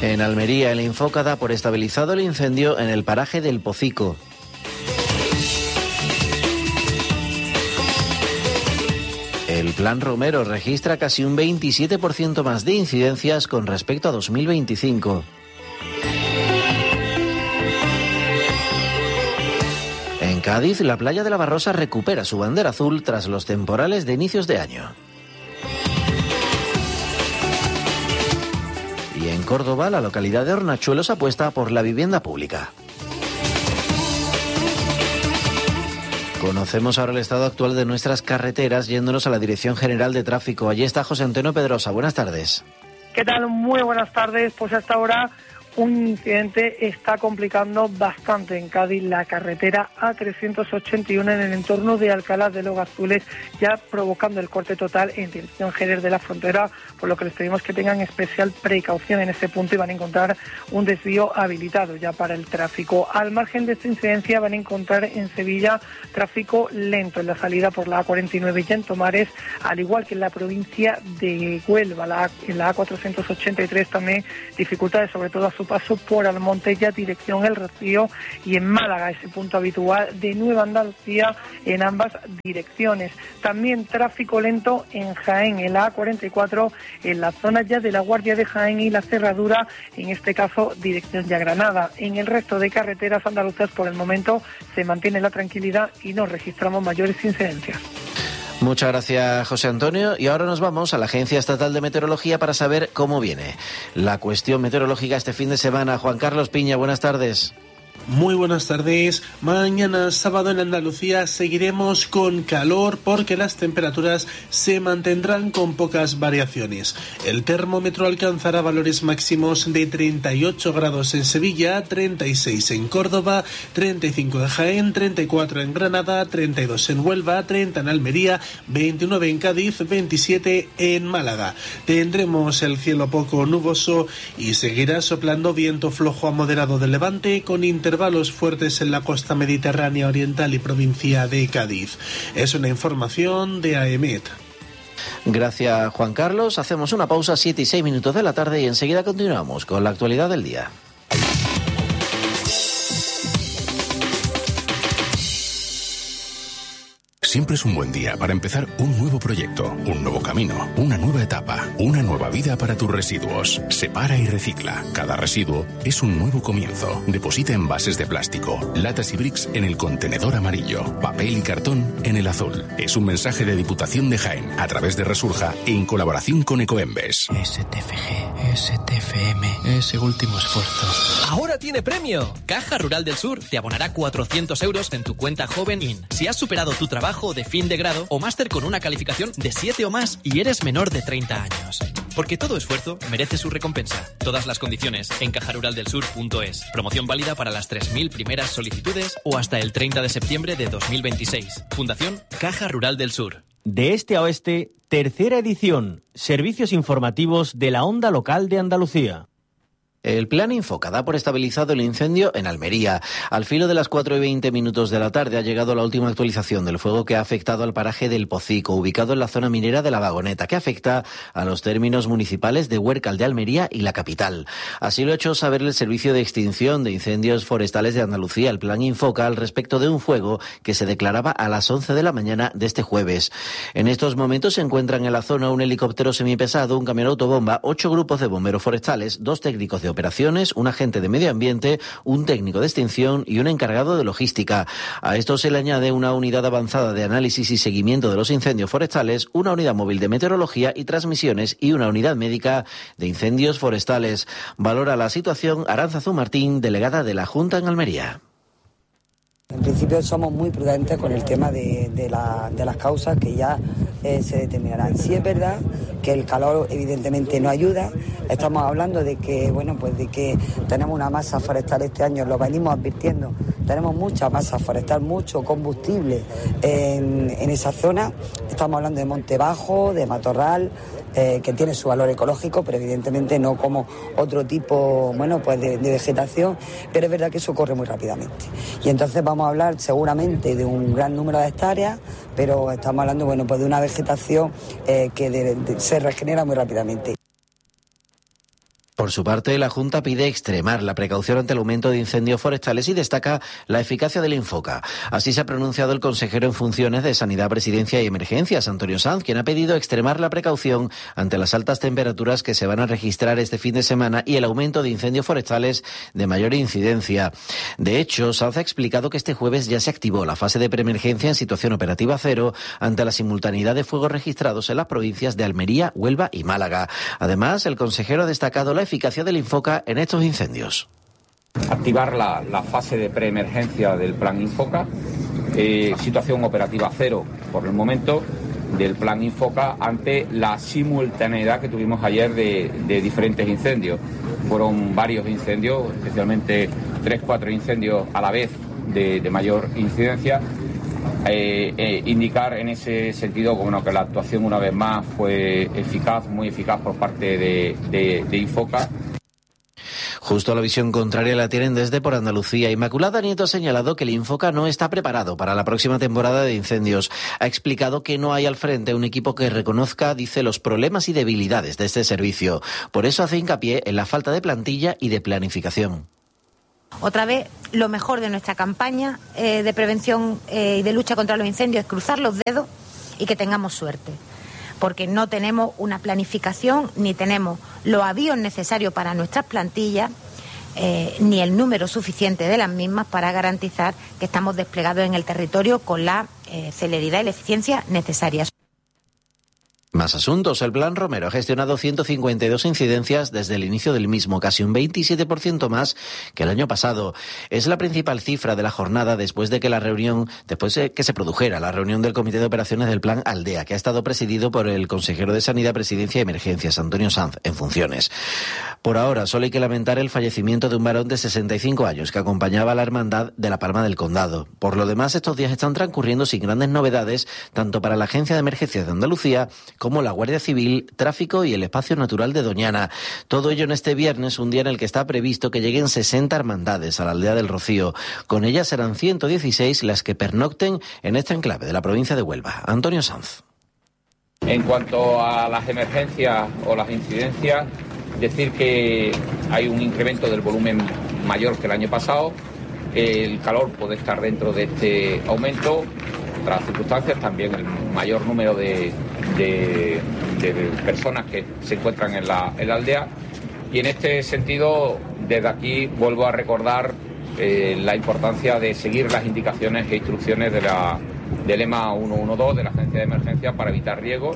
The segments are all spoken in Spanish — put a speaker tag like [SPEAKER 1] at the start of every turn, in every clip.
[SPEAKER 1] En Almería, el Infoca da por estabilizado el incendio en el paraje del Pocico. El Plan Romero registra casi un 27% más de incidencias con respecto a 2025. En Cádiz, la playa de la Barrosa recupera su bandera azul tras los temporales de inicios de año. Y en Córdoba, la localidad de Hornachuelos apuesta por la vivienda pública. Conocemos ahora el estado actual de nuestras carreteras yéndonos a la Dirección General de Tráfico. Allí está José Antonio Pedrosa. Buenas tardes.
[SPEAKER 2] ¿Qué tal? Muy buenas tardes. Pues hasta ahora un incidente está complicando bastante en Cádiz la carretera A381 en el entorno de Alcalá de los Gazules, ya provocando el corte total en dirección Jerez de la Frontera, por lo que les pedimos que tengan especial precaución en este punto y van a encontrar un desvío habilitado ya para el tráfico. Al margen de esta incidencia van a encontrar en Sevilla tráfico lento en la salida por la A49 y en Tomares, al igual que en la provincia de Huelva, en la A483 también dificultades, sobre todo a su paso por Almonte, ya dirección El Rocío, y en Málaga, ese punto habitual de Nueva Andalucía en ambas direcciones. También tráfico lento en Jaén, en la A44, en la zona ya de la Guardia de Jaén y la Cerradura, en este caso dirección ya Granada. En el resto de carreteras andaluzas por el momento se mantiene la tranquilidad y no registramos mayores incidencias.
[SPEAKER 1] Muchas gracias, José Antonio. Y ahora nos vamos a la Agencia Estatal de Meteorología para saber cómo viene la cuestión meteorológica este fin de semana. Juan Carlos Piña, buenas tardes.
[SPEAKER 3] Muy buenas tardes. Mañana sábado en Andalucía seguiremos con calor porque las temperaturas se mantendrán con pocas variaciones. El termómetro alcanzará valores máximos de 38 grados en Sevilla, 36 en Córdoba, 35 en Jaén, 34 en Granada, 32 en Huelva, 30 en Almería, 29 en Cádiz, 27 en Málaga. Tendremos el cielo poco nuboso y seguirá soplando viento flojo a moderado de levante con intervalos fuertes en la costa mediterránea oriental y provincia de Cádiz. Es una información de AEMET.
[SPEAKER 1] Gracias, Juan Carlos. Hacemos una pausa, 7 y 6 minutos de la tarde, y enseguida continuamos con la actualidad del día.
[SPEAKER 4] Siempre es un buen día para empezar un nuevo proyecto, un nuevo camino, una nueva etapa, una nueva vida para tus residuos. Separa y recicla. Cada residuo es un nuevo comienzo. Deposita envases de plástico, latas y bricks en el contenedor amarillo, papel y cartón en el azul. Es un mensaje de Diputación de Jaén a través de Resurja en colaboración con Ecoembes.
[SPEAKER 5] STFG, STFM, ese último esfuerzo.
[SPEAKER 6] ¡Ahora tiene premio! Caja Rural del Sur te abonará 400 euros en tu cuenta Joven In. Si has superado tu trabajo de fin de grado o máster con una calificación de 7 o más y eres menor de 30 años. Porque todo esfuerzo merece su recompensa. Todas las condiciones en cajaruraldelsur.es. Promoción válida para las 3.000 primeras solicitudes o hasta el 30 de septiembre de 2026. Fundación Caja Rural del Sur.
[SPEAKER 7] De este a oeste, tercera edición. Servicios informativos de la onda local de Andalucía.
[SPEAKER 1] El plan Infoca da por estabilizado el incendio en Almería. Al filo de las 4:20 de la tarde ha llegado la última actualización del fuego que ha afectado al paraje del Pocico, ubicado en la zona minera de La Vagoneta, que afecta a los términos municipales de Huércal de Almería y la capital. Así lo ha hecho saber el Servicio de Extinción de Incendios Forestales de Andalucía, el plan Infoca, al respecto de un fuego que se declaraba a las 11 de la mañana de este jueves. En estos momentos se encuentran en la zona un helicóptero semipesado, un camión autobomba, 8 grupos de bomberos forestales, 2 técnicos de operaciones, un agente de medio ambiente, un técnico de extinción y un encargado de logística. A esto se le añade una unidad avanzada de análisis y seguimiento de los incendios forestales, una unidad móvil de meteorología y transmisiones y una unidad médica de incendios forestales. Valora la situación Arantzazu Martín, delegada de la Junta en Almería.
[SPEAKER 8] En principio somos muy prudentes con el tema de las causas que ya se determinarán. Sí es verdad que el calor evidentemente no ayuda. Estamos hablando de que, de que tenemos una masa forestal este año, lo venimos advirtiendo. Tenemos mucha masa forestal, mucho combustible en esa zona. Estamos hablando de monte bajo, de matorral, que tiene su valor ecológico, pero evidentemente no como otro tipo, de vegetación. Pero es verdad que eso ocurre muy rápidamente. Y entonces vamos a hablar seguramente de un gran número de hectáreas, pero estamos hablando, de una vegetación que se regenera muy rápidamente.
[SPEAKER 1] Por su parte, la Junta pide extremar la precaución ante el aumento de incendios forestales y destaca la eficacia del Infoca. Así se ha pronunciado el consejero en funciones de Sanidad, Presidencia y Emergencias, Antonio Sanz, quien ha pedido extremar la precaución ante las altas temperaturas que se van a registrar este fin de semana y el aumento de incendios forestales de mayor incidencia. De hecho, Sanz ha explicado que este jueves ya se activó la fase de preemergencia en situación operativa cero ante la simultaneidad de fuegos registrados en las provincias de Almería, Huelva y Málaga. Además, el consejero ha destacado la eficacia del Infoca en estos incendios.
[SPEAKER 9] Activar la fase de preemergencia del plan Infoca, situación operativa cero por el momento del plan Infoca ante la simultaneidad que tuvimos ayer de diferentes incendios. Fueron varios incendios, especialmente 3-4 incendios a la vez de mayor incidencia. Indicar en ese sentido que la actuación una vez más fue eficaz, muy eficaz por parte de Infoca.
[SPEAKER 1] Justo la visión contraria la tienen desde Por Andalucía. Inmaculada Nieto ha señalado que el Infoca no está preparado para la próxima temporada de incendios. Ha explicado que no hay al frente un equipo que reconozca, dice, los problemas y debilidades de este servicio. Por eso hace hincapié en la falta de plantilla y de planificación.
[SPEAKER 10] Otra vez, lo mejor de nuestra campaña de prevención y de lucha contra los incendios es cruzar los dedos y que tengamos suerte, porque no tenemos una planificación ni tenemos los avíos necesarios para nuestras plantillas ni el número suficiente de las mismas para garantizar que estamos desplegados en el territorio con la celeridad y la eficiencia necesarias.
[SPEAKER 1] Más asuntos. El Plan Romero ha gestionado 152 incidencias desde el inicio del mismo, casi un 27% más que el año pasado. Es la principal cifra de la jornada después de que se produjera la reunión del Comité de Operaciones del Plan Aldea, que ha estado presidido por el consejero de Sanidad, Presidencia y Emergencias, Antonio Sanz, en funciones. Por ahora, solo hay que lamentar el fallecimiento de un varón de 65 años que acompañaba a la Hermandad de la Palma del Condado. Por lo demás, estos días están transcurriendo sin grandes novedades, tanto para la Agencia de Emergencias de Andalucía como la Guardia Civil, Tráfico y el Espacio Natural de Doñana. Todo ello en este viernes, un día en el que está previsto que lleguen 60 hermandades a la aldea del Rocío. Con ellas serán 116 las que pernocten en este enclave de la provincia de Huelva. Antonio Sanz.
[SPEAKER 9] En cuanto a las emergencias o las incidencias, decir que hay un incremento del volumen mayor que el año pasado. El calor puede estar dentro de este aumento. Otras circunstancias, también el mayor número de personas que se encuentran en la aldea. Y en este sentido, desde aquí vuelvo a recordar la importancia de seguir las indicaciones e instrucciones del EMA 112 de la Agencia de Emergencia para evitar riesgos.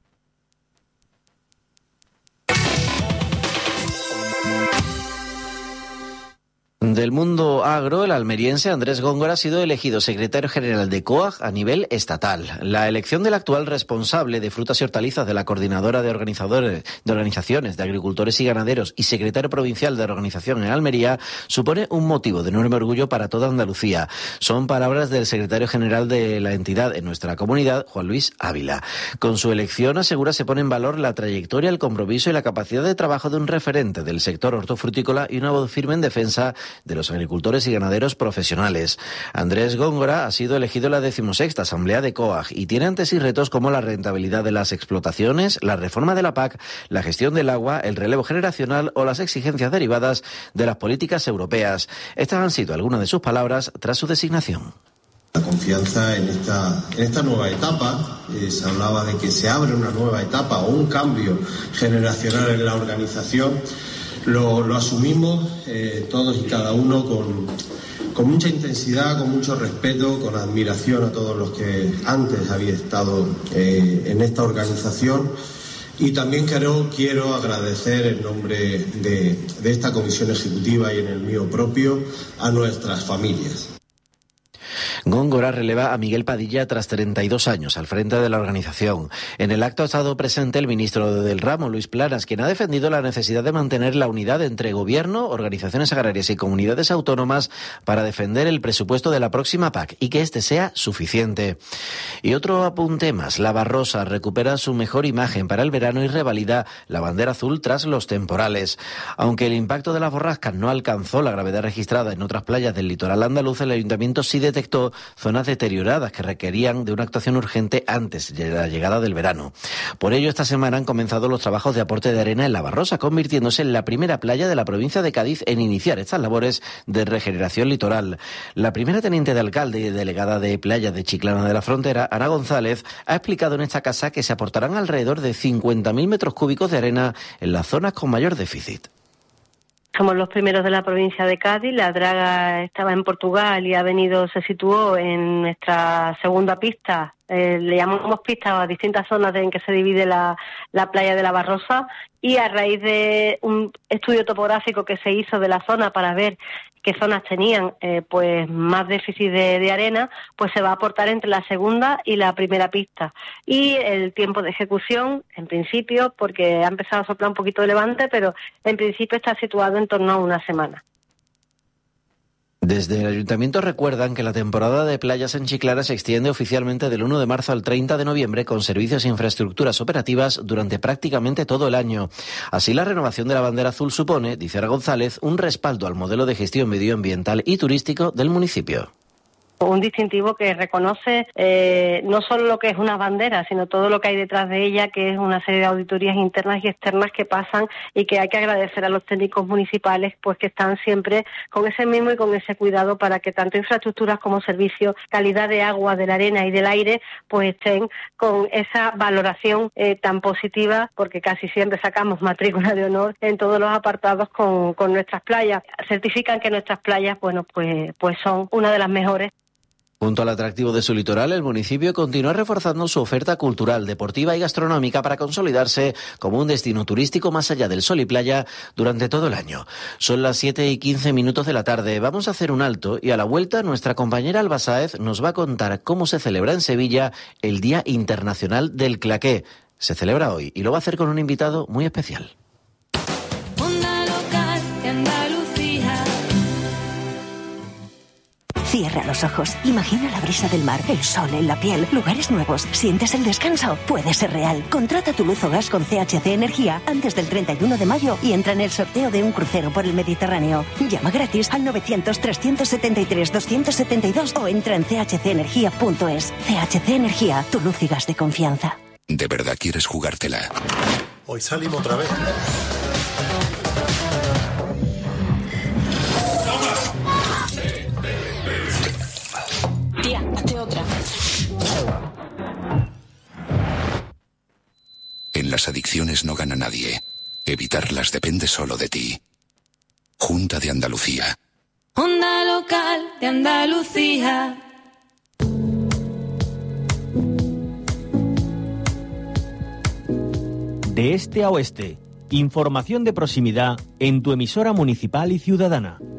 [SPEAKER 1] Del mundo agro, el almeriense Andrés Góngora ha sido elegido secretario general de COAG a nivel estatal. La elección del actual responsable de frutas y hortalizas de la Coordinadora de Organizaciones de Agricultores y Ganaderos y secretario provincial de organización en Almería supone un motivo de enorme orgullo para toda Andalucía. Son palabras del secretario general de la entidad en nuestra comunidad, Juan Luis Ávila. Con su elección, asegura, se pone en valor la trayectoria, el compromiso y la capacidad de trabajo de un referente del sector hortofrutícola y una voz firme en defensa de los agricultores y ganaderos profesionales. Andrés Góngora ha sido elegido en la 16ª Asamblea de COAG y tiene ante sí retos como la rentabilidad de las explotaciones, la reforma de la PAC, la gestión del agua, el relevo generacional o las exigencias derivadas de las políticas europeas. Estas han sido algunas de sus palabras tras su designación.
[SPEAKER 11] La confianza en esta nueva etapa, se hablaba de que se abre una nueva etapa o un cambio generacional en la organización. Lo asumimos todos y cada uno con mucha intensidad, con mucho respeto, con admiración a todos los que antes habían estado en esta organización. Y también quiero agradecer en nombre de esta comisión ejecutiva y en el mío propio a nuestras familias.
[SPEAKER 1] Góngora releva a Miguel Padilla tras 32 años al frente de la organización. En el acto ha estado presente el ministro del ramo, Luis Planas, quien ha defendido la necesidad de mantener la unidad entre gobierno, organizaciones agrarias y comunidades autónomas para defender el presupuesto de la próxima PAC y que este sea suficiente. Y otro apunte más, la Barrosa recupera su mejor imagen para el verano y revalida la bandera azul tras los temporales. Aunque el impacto de las borrascas no alcanzó la gravedad registrada en otras playas del litoral andaluz, el ayuntamiento sí detectó siendo zonas deterioradas que requerían de una actuación urgente antes de la llegada del verano. Por ello, esta semana han comenzado los trabajos de aporte de arena en La Barrosa, convirtiéndose en la primera playa de la provincia de Cádiz en iniciar estas labores de regeneración litoral. La primera teniente de alcalde y delegada de Playa de Chiclana de la Frontera, Ana González, ha explicado en esta casa que se aportarán alrededor de 50.000 metros cúbicos de arena en las zonas con mayor déficit.
[SPEAKER 12] Somos los primeros de la provincia de Cádiz. La draga estaba en Portugal y se situó en nuestra segunda pista. Le llamamos pista a distintas zonas en que se divide la playa de La Barrosa, y a raíz de un estudio topográfico que se hizo de la zona para ver qué zonas tenían pues más déficit de arena, pues se va a aportar entre la segunda y la primera pista. Y el tiempo de ejecución, en principio, porque ha empezado a soplar un poquito de levante, pero en principio está situado en torno a una semana.
[SPEAKER 1] Desde el Ayuntamiento recuerdan que la temporada de playas en Chiclana se extiende oficialmente del 1 de marzo al 30 de noviembre con servicios e infraestructuras operativas durante prácticamente todo el año. Así, la renovación de la bandera azul supone, dice Ana González, un respaldo al modelo de gestión medioambiental y turístico del municipio.
[SPEAKER 12] Un distintivo que reconoce no solo lo que es una bandera, sino todo lo que hay detrás de ella, que es una serie de auditorías internas y externas que pasan, y que hay que agradecer a los técnicos municipales, pues que están siempre con ese mimo y con ese cuidado para que tanto infraestructuras como servicios, calidad de agua, de la arena y del aire, pues estén con esa valoración tan positiva, porque casi siempre sacamos matrícula de honor en todos los apartados con nuestras playas. Certifican que nuestras playas, bueno, pues son una de las mejores.
[SPEAKER 1] Junto al atractivo de su litoral, el municipio continúa reforzando su oferta cultural, deportiva y gastronómica para consolidarse como un destino turístico más allá del sol y playa durante todo el año. Son las 7:15 de la tarde. Vamos a hacer un alto y a la vuelta nuestra compañera Alba Sáez nos va a contar cómo se celebra en Sevilla el Día Internacional del Claqué. Se celebra hoy y lo va a hacer con un invitado muy especial.
[SPEAKER 13] Cierra los ojos, imagina la brisa del mar, el sol en la piel, lugares nuevos, ¿sientes el descanso? Puede ser real. Contrata tu luz o gas con CHC Energía antes del 31 de mayo y entra en el sorteo de un crucero por el Mediterráneo. Llama gratis al 900-373-272 o entra en chcenergia.es. CHC Energía, tu luz y gas de confianza.
[SPEAKER 4] ¿De verdad quieres jugártela?
[SPEAKER 14] Hoy salimos otra vez.
[SPEAKER 4] En las adicciones no gana nadie. Evitarlas depende solo de ti. Junta de Andalucía.
[SPEAKER 15] Onda local de Andalucía.
[SPEAKER 7] De este a oeste, información de proximidad en tu emisora municipal y ciudadana.